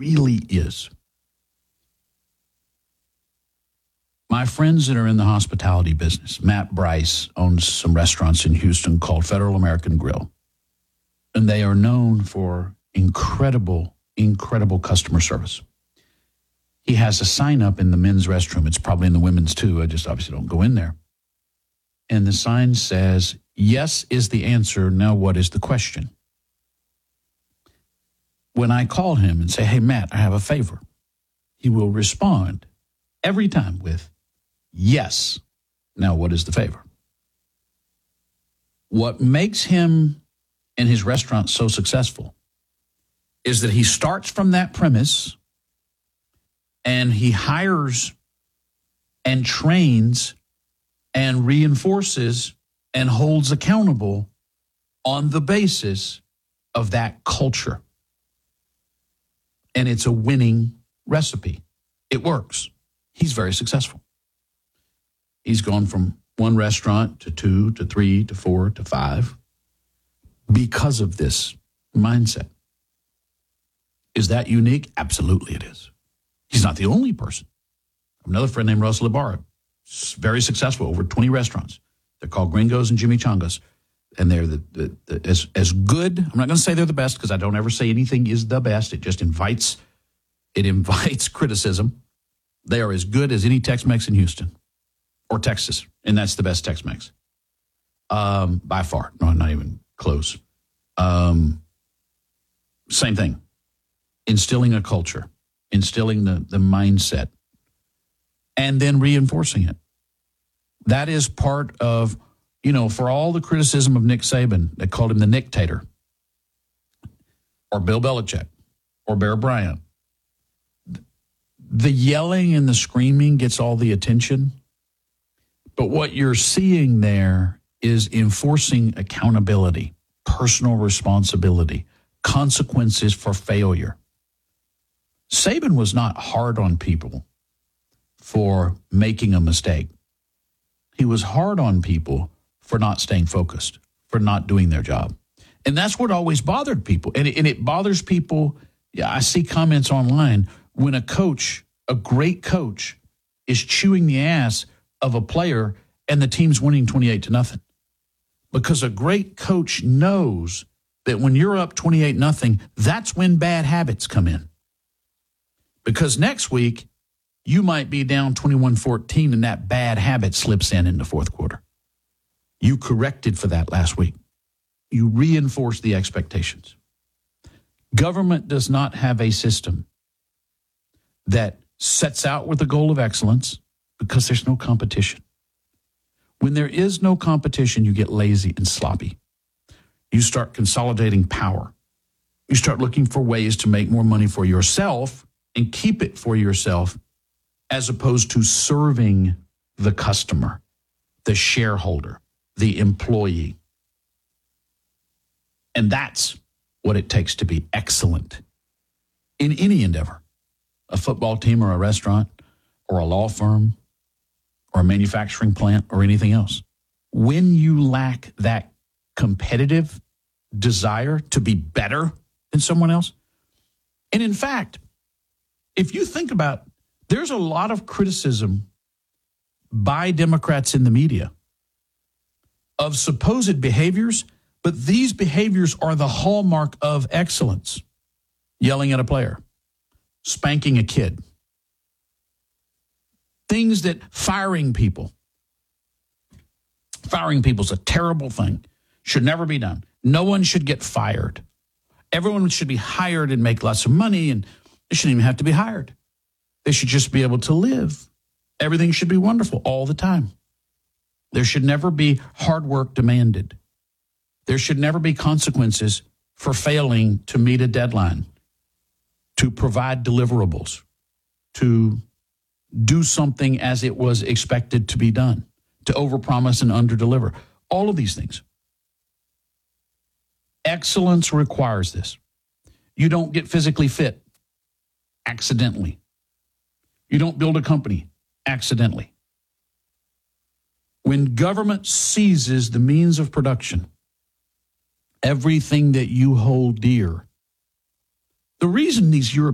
really is. My friends that are in the hospitality business, Matt Bryce owns some restaurants in Houston called Federal American Grill. And they are known for incredible, incredible customer service. He has a sign up in the men's restroom. It's probably in the women's too. I just obviously don't go in there. And the sign says, yes is the answer. Now what is the question? When I call him and say, hey, Matt, I have a favor, he will respond every time with, yes. Now what is the favor? What makes him and his restaurant so successful is that he starts from that premise and he hires and trains and reinforces and holds accountable on the basis of that culture. And it's a winning recipe. It works. He's very successful. He's gone from one restaurant to 2 to 3 to 4 to 5 because of this mindset. Is that unique? Absolutely it is. He's not the only person. Another friend named Russell Ibarra, very successful, over 20 restaurants. They're called Gringos and Chimichangas. And they're as good. I'm not going to say they're the best because I don't ever say anything is the best. It just invites criticism. They are as good as any Tex-Mex in Houston or Texas. And that's the best Tex-Mex by far. No, not even close. Same thing. Instilling a culture, instilling the mindset, and then reinforcing it. That is part of, for all the criticism of Nick Saban, they called him the Nicktator, or Bill Belichick, or Bear Bryant. The yelling and the screaming gets all the attention, but what you're seeing there is enforcing accountability, personal responsibility, consequences for failure. Saban was not hard on people for making a mistake. He was hard on people for not staying focused, for not doing their job. And that's what always bothered people. And it bothers people. Yeah, I see comments online when a great coach, is chewing the ass of a player and the team's winning 28-0. Because a great coach knows that when you're up 28-0, that's when bad habits come in. Because next week, you might be down 21-14 and that bad habit slips in the fourth quarter. You corrected for that last week. You reinforce the expectations. Government does not have a system that sets out with the goal of excellence because there's no competition. When there is no competition, you get lazy and sloppy. You start consolidating power. You start looking for ways to make more money for yourself and keep it for yourself, as opposed to serving the customer, the shareholder, the employee. And that's what it takes to be excellent in any endeavor, a football team or a restaurant or a law firm or a manufacturing plant or anything else. When you lack that competitive desire to be better than someone else, and in fact, if you think about, there's a lot of criticism by Democrats in the media of supposed behaviors, but these behaviors are the hallmark of excellence. Yelling at a player, spanking a kid, things that firing people. Firing people is a terrible thing. Should never be done. No one should get fired. Everyone should be hired and make lots of money, and they shouldn't even have to be hired. They should just be able to live. Everything should be wonderful all the time. There should never be hard work demanded. There should never be consequences for failing to meet a deadline, to provide deliverables, to do something as it was expected to be done, to overpromise and underdeliver. All of these things. Excellence requires this. You don't get physically fit accidentally. You don't build a company accidentally. When government seizes the means of production, everything that you hold dear, the reason these European